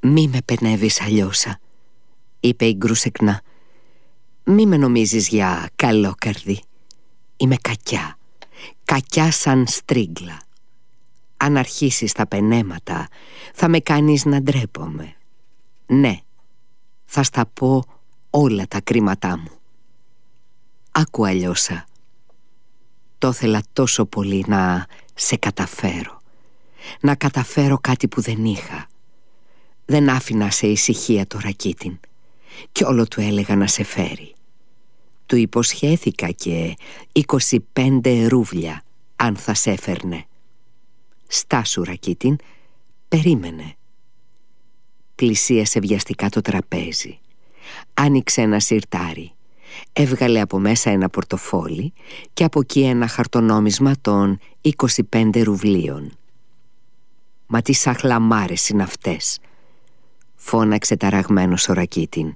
«Μη με πενεύεις, Αλιώσα», είπε η Γκρούσεκνα. «Μη με νομίζεις για καλόκαρδη. Είμαι κακιά, κακιά σαν στρίγκλα. Αν αρχίσεις τα πενέματα, θα με κάνεις να ντρέπομαι. Ναι, θα στα πω όλα τα κρίματά μου. Άκου, Αλιώσα, το ήθελα τόσο πολύ να σε καταφέρω, να καταφέρω κάτι που δεν είχα. Δεν άφηνα σε ησυχία το Ρακίτιν κι όλο του έλεγα να σε φέρει. Του υποσχέθηκα και 25 ρούβλια αν θα σε έφερνε. Στάσου, Ρακίτιν, περίμενε». Πλησίασε βιαστικά το τραπέζι, άνοιξε ένα σιρτάρι, έβγαλε από μέσα ένα πορτοφόλι και από εκεί ένα χαρτονόμισμα των 25 ρουβλίων. «Μα τι σαχλαμάρες είναι αυτές», φώναξε ταραγμένος ο Ρακίτιν.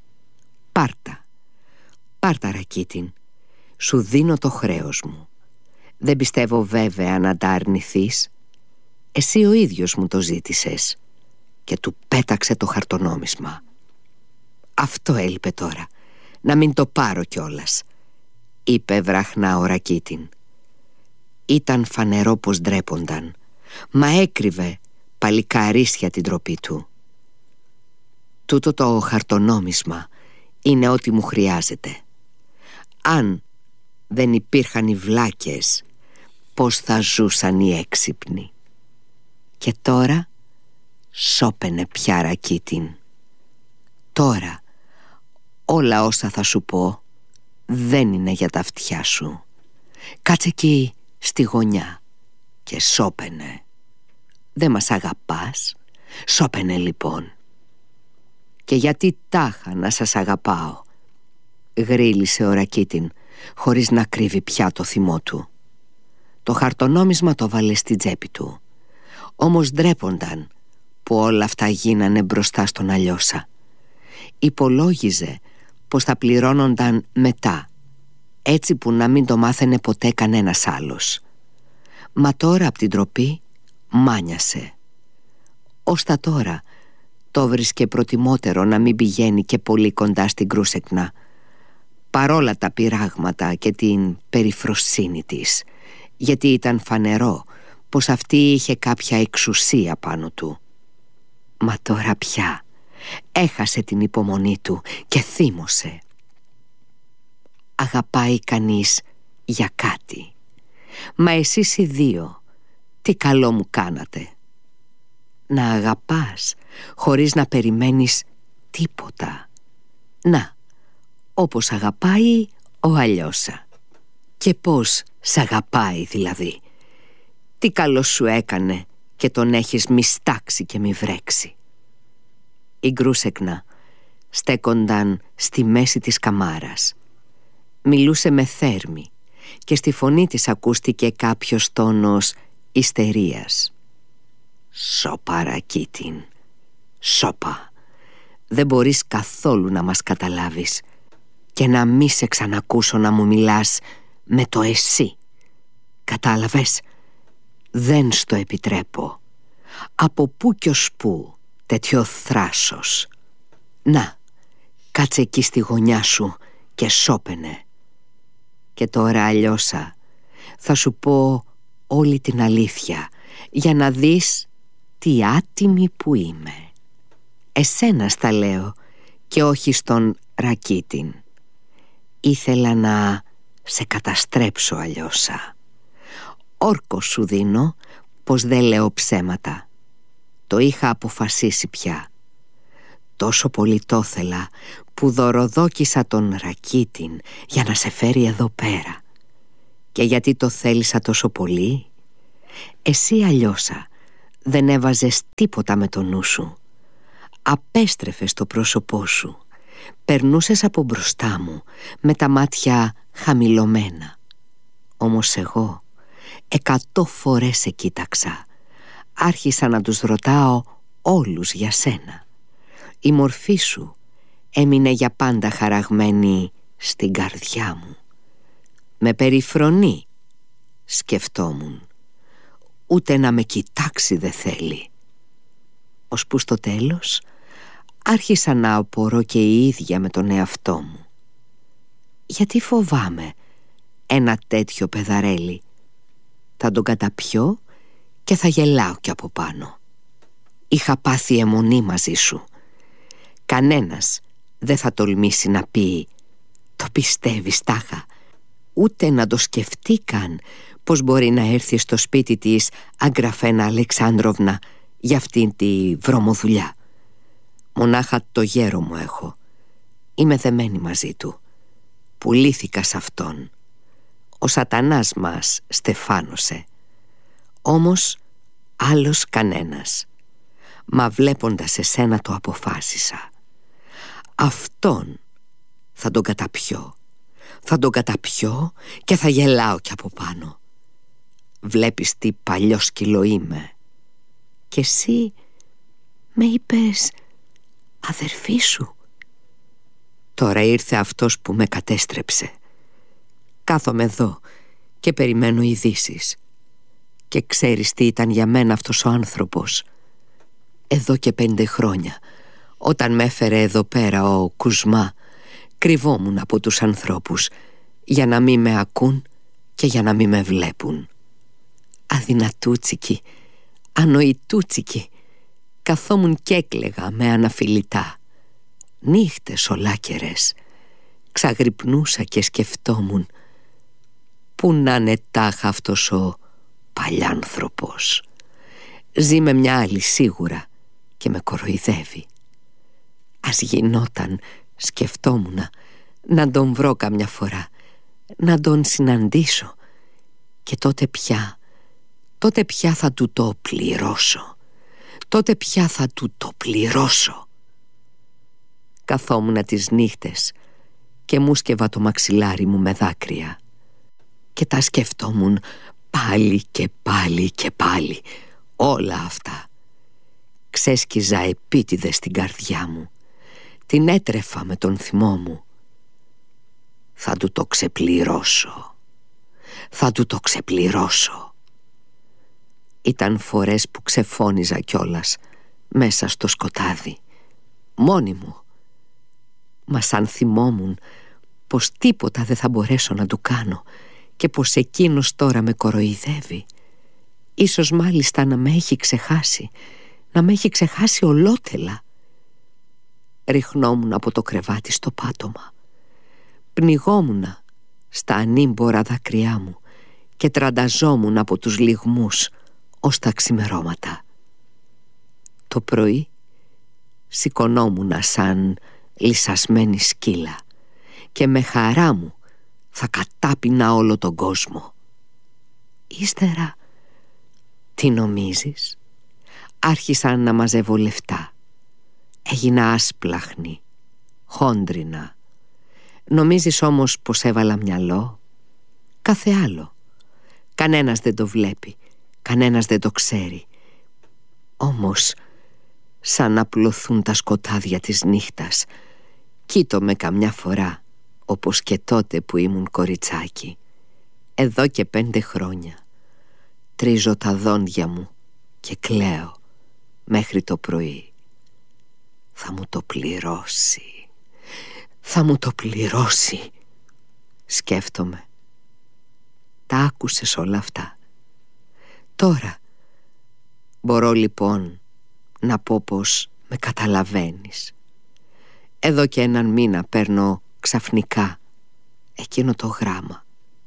Πάρτα, Ρακίτιν, σου δίνω το χρέος μου. Δεν πιστεύω βέβαια να τα αρνηθείς. Εσύ ο ίδιος μου το ζήτησες». Και του πέταξε το χαρτονόμισμα. «Αυτό έλειπε τώρα, να μην το πάρω κιόλας», είπε βραχνά ο Ρακίτιν. Ήταν φανερό πως ντρέπονταν, μα έκρυβε παλικαρίσια την ντροπή του. «Τούτο το χαρτονόμισμα είναι ό,τι μου χρειάζεται. Αν δεν υπήρχαν οι βλάκες, πώς θα ζούσαν οι έξυπνοι». Και τώρα σώπαινε πια, Ρακίτιν. «Τώρα όλα όσα θα σου πω δεν είναι για τα αυτιά σου. Κάτσε εκεί στη γωνιά και σώπαινε. Δεν μας αγαπάς? Σώπαινε λοιπόν». «Και γιατί τάχα να σας αγαπάω?» γρίλησε ο Ρακίτιν, χωρίς να κρύβει πια το θυμό του. Το χαρτονόμισμα το βάλε στην τσέπη του. Όμως ντρέπονταν που όλα αυτά γίνανε μπροστά στον Αλιώσα. Υπολόγιζε πως θα πληρώνονταν μετά, έτσι που να μην το μάθαινε ποτέ κανένας άλλος. Μα τώρα απ' την τροπή μάνιασε. Ως τα τώρα το βρίσκε προτιμότερο να μην πηγαίνει και πολύ κοντά στην Γκρούσεκνα, παρόλα τα πειράγματα και την περιφροσύνη της, γιατί ήταν φανερό πως αυτή είχε κάποια εξουσία πάνω του. Μα τώρα πια έχασε την υπομονή του και θύμωσε. Αγαπάει κανείς για κάτι. Μα εσείς οι δύο τι καλό μου κάνατε? Να αγαπάς χωρίς να περιμένεις τίποτα. Να, όπως αγαπάει ο Αλιώσα. Και πώς σ' αγαπάει δηλαδή? Τι καλό σου έκανε και τον έχεις μη στάξει και μη βρέξει. Η Γκρούσεκνα στέκονταν στη μέση της καμάρας. Μιλούσε με θέρμη και στη φωνή της ακούστηκε κάποιος τόνος ιστερίας. «Σώπα, Ρακίτιν, σώπα. Δεν μπορείς καθόλου να μας καταλάβεις και να μη σε ξανακούσω να μου μιλάς με το εσύ. Κατάλαβες? Δεν στο επιτρέπω. Από πού κι ως πού τέτοιο θράσος. Να, κάτσε εκεί στη γωνιά σου και σώπαινε. Και τώρα, Αλιώσα, θα σου πω όλη την αλήθεια για να δεις τι άτιμη που είμαι. Εσένα στα λέω και όχι στον Ρακίτιν. Ήθελα να σε καταστρέψω, Αλιώσα. Όρκο σου δίνω πως δεν λέω ψέματα. Το είχα αποφασίσει πια. Τόσο πολύ το ήθελα που δωροδόκισα τον Ρακίτιν για να σε φέρει εδώ πέρα. Και γιατί το θέλησα τόσο πολύ? Εσύ, Αλιώσα, δεν έβαζες τίποτα με το νου σου. Απέστρεφες το πρόσωπό σου. Περνούσες από μπροστά μου με τα μάτια χαμηλωμένα. Όμως εγώ 100 φορές σε κοίταξα. Άρχισα να τους ρωτάω όλους για σένα. Η μορφή σου έμεινε για πάντα χαραγμένη στην καρδιά μου. Με περιφρονεί, σκεφτόμουν. Ούτε να με κοιτάξει δεν θέλει. ώσπου στο τέλος άρχισα να απορώ και η ίδια με τον εαυτό μου. Γιατί φοβάμαι ένα τέτοιο παιδαρέλι? Θα τον καταπιώ και θα γελάω κι από πάνω. Είχα πάθει αιμονή μαζί σου. Κανένας δεν θα τολμήσει να πει «Το πιστεύεις, τάχα», ούτε να το σκεφτεί καν πως μπορεί να έρθει στο σπίτι της Αγκραφένα Αλεξάνδροβνα για αυτήν τη βρωμοδουλειά. Μονάχα το γέρο μου έχω. Είμαι δεμένη μαζί του. Πουλήθηκα σ' αυτόν. Ο σατανάς μας στεφάνωσε. Όμως άλλος κανένας. Μα βλέποντας εσένα το αποφάσισα. Αυτόν θα τον καταπιώ. Θα τον καταπιώ και θα γελάω κι από πάνω. Βλέπεις τι παλιό σκυλό είμαι. Και εσύ με είπες αδερφή σου. Τώρα ήρθε αυτός που με κατέστρεψε. Κάθομαι εδώ και περιμένω ειδήσεις. Και ξέρεις τι ήταν για μένα αυτός ο άνθρωπος? Εδώ και 5 χρόνια, όταν με έφερε εδώ πέρα ο Κουσμά, κρυβόμουν από τους ανθρώπους για να μην με ακούν και για να μην με βλέπουν. Αδυνατούτσικη, ανοητούτσικη, καθόμουν κι έκλαιγα με αναφιλητά. Νύχτες ολάκερες ξαγρυπνούσα και σκεφτόμουν πού να είναι τάχα αυτός ο παλιάνθρωπος. Ζει με μια άλλη σίγουρα και με κοροϊδεύει. Ας γινόταν, σκεφτόμουνα, να τον βρω καμιά φορά, να τον συναντήσω, και τότε πια θα του το πληρώσω. Τότε πια θα του το πληρώσω. Καθόμουνα τις νύχτες και μουσκευα το μαξιλάρι μου με δάκρυα και τα σκεφτόμουν πάλι και πάλι και πάλι όλα αυτά. Ξέσκιζα επίτηδες στην καρδιά μου. Την έτρεφα με τον θυμό μου. Θα του το ξεπληρώσω. Θα του το ξεπληρώσω. Ήταν φορές που ξεφώνιζα κιόλας μέσα στο σκοτάδι, μόνη μου. Μα σαν θυμόμουν πως τίποτα δεν θα μπορέσω να του κάνω και πως εκείνος τώρα με κοροϊδεύει, ίσως μάλιστα να με έχει ξεχάσει, να με έχει ξεχάσει ολότελα. Ριχνόμουν από το κρεβάτι στο πάτωμα, πνιγόμουνα στα ανήμπορα δάκρυά μου και τρανταζόμουν από τους λυγμούς ως τα ξημερώματα. Το πρωί σηκωνόμουνα σαν λυσασμένη σκύλα και με χαρά μου θα κατάπινα όλο τον κόσμο. Ύστερα, τι νομίζεις? Άρχισα να μαζεύω λεφτά. Έγινα άσπλαχνη, χόντρινα. Νομίζεις όμως πως έβαλα μυαλό? Κάθε άλλο. Κανένας δεν το βλέπει, κανένας δεν το ξέρει. Όμως, σαν να πλωθούν τα σκοτάδια της νύχτας, κοίτομαι καμιά φορά, όπως και τότε που ήμουν κοριτσάκι. Εδώ και 5 χρόνια τρίζω τα δόντια μου και κλαίω μέχρι το πρωί. Θα μου το πληρώσει. Θα μου το πληρώσει. Σκέφτομαι. Τα άκουσες όλα αυτά? Τώρα μπορώ λοιπόν να πω πως με καταλαβαίνεις. Εδώ και 1 μήνα παίρνω ξαφνικά εκείνο το γράμμα.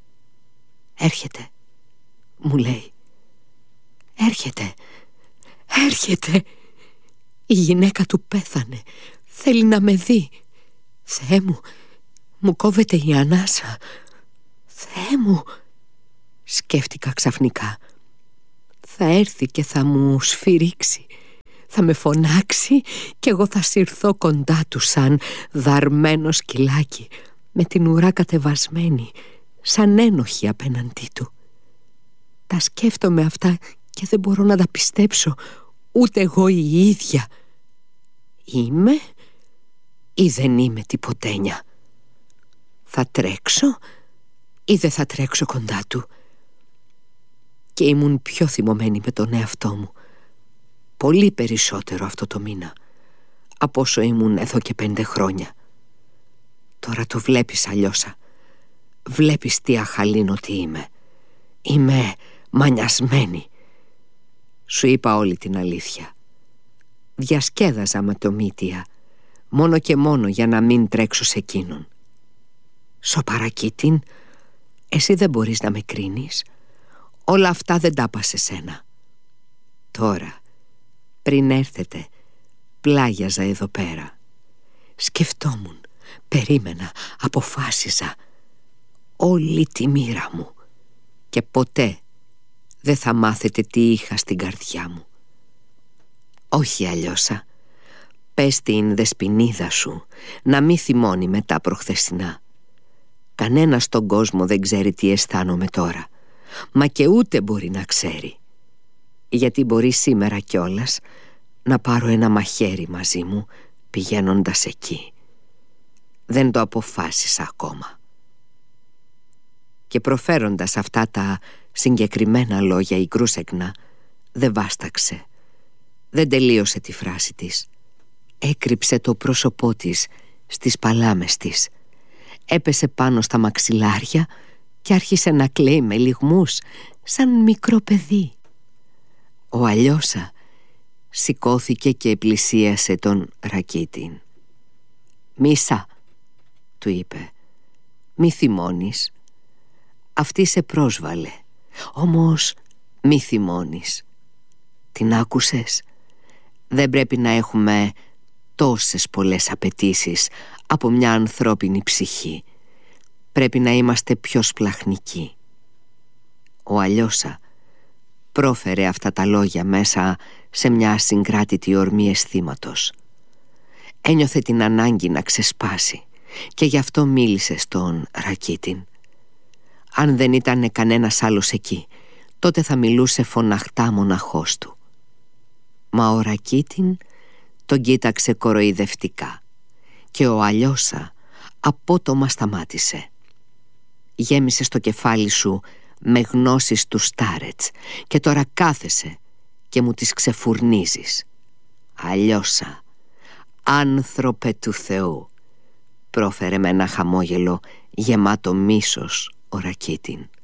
Έρχεται, μου λέει. Έρχεται. Η γυναίκα του πέθανε. Θέλει να με δει. Θεέ μου, μου κόβεται η ανάσα. Θεέ μου, σκέφτηκα ξαφνικά. Θα έρθει και θα μου σφυρίξει. Θα με φωνάξει και εγώ θα συρθώ κοντά του σαν δαρμένο σκυλάκι, με την ουρά κατεβασμένη, σαν ένοχη απέναντί του. Τα σκέφτομαι αυτά και δεν μπορώ να τα πιστέψω, ούτε εγώ η ίδια. Είμαι ή δεν είμαι τυποτένια? Θα τρέξω ή δεν θα τρέξω κοντά του? Και ήμουν πιο θυμωμένη με τον εαυτό μου. Πολύ περισσότερο αυτό το μήνα από όσο ήμουν εδώ και 5 χρόνια. Τώρα το βλέπεις, Αλλιώσα. Βλέπεις τι αχαλήνω τι είμαι. Είμαι μανιασμένη. Σου είπα όλη την αλήθεια. Διασκέδαζα με το Μήτια, μόνο και μόνο για να μην τρέξω σε εκείνον. Σοπαρακίτην, εσύ δεν μπορείς να με κρίνεις. Όλα αυτά δεν τα είπα σε σένα. Τώρα, πριν έρθετε, πλάγιαζα εδώ πέρα. Σκεφτόμουν, περίμενα, αποφάσιζα όλη τη μοίρα μου. Και ποτέ δεν θα μάθετε τι είχα στην καρδιά μου. Όχι, Αλλιώσα. Πες την δεσποινίδα σου να μη θυμώνει μετά προχθεσινά. Κανένας στον κόσμο δεν ξέρει τι αισθάνομαι τώρα. Μα και ούτε μπορεί να ξέρει. Γιατί μπορεί σήμερα κιόλας να πάρω ένα μαχαίρι μαζί μου πηγαίνοντας εκεί. Δεν το αποφάσισα ακόμα. Και προφέροντας αυτά τα συγκεκριμένα λόγια η Κρούσεκνα δεν βάσταξε. Δεν τελείωσε τη φράση της. Έκρυψε το πρόσωπό της στις παλάμες της. Έπεσε πάνω στα μαξιλάρια και άρχισε να κλαίει με λυγμούς σαν μικρό παιδί. Ο Αλλιώσα σηκώθηκε και πλησίασε τον Ρακίτην. «Μίσα», του είπε, «μη θυμώνεις. Αυτή σε πρόσβαλε. Όμως μη θυμώνεις. Την άκουσες? Δεν πρέπει να έχουμε τόσες πολλές απαιτήσεις από μια ανθρώπινη ψυχή. Πρέπει να είμαστε πιο σπλαχνικοί». Ο Αλλιώσα πρόφερε αυτά τα λόγια μέσα σε μια ασυγκράτητη ορμή αισθήματος. Ένιωθε την ανάγκη να ξεσπάσει και γι' αυτό μίλησε στον Ρακίτην. Αν δεν ήταν κανένας άλλος εκεί, τότε θα μιλούσε φωναχτά μοναχός του. Μα ο Ρακίτην τον κοίταξε κοροϊδευτικά και ο Αλλιώσα απότομα σταμάτησε. «Γέμισε στο κεφάλι σου με γνώσεις του Στάρετς και τώρα κάθεσαι και μου τις ξεφουρνίζεις. Αλλιώσα, άνθρωπε του Θεού», πρόφερε με ένα χαμόγελο γεμάτο μίσος ο Ρακίτην.